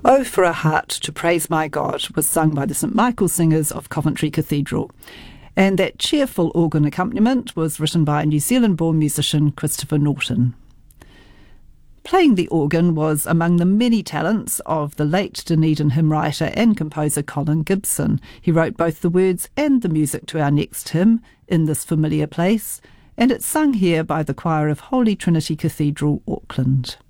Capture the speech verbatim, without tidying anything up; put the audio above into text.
Oh, for a Heart to Praise My God was sung by the St Michael Singers of Coventry Cathedral. And that cheerful organ accompaniment was written by New Zealand-born musician Christopher Norton. Playing the organ was among the many talents of the late Dunedin hymn writer and composer Colin Gibson. He wrote both the words and the music to our next hymn, In This Familiar Place, and it's sung here by the choir of Holy Trinity Cathedral, Auckland.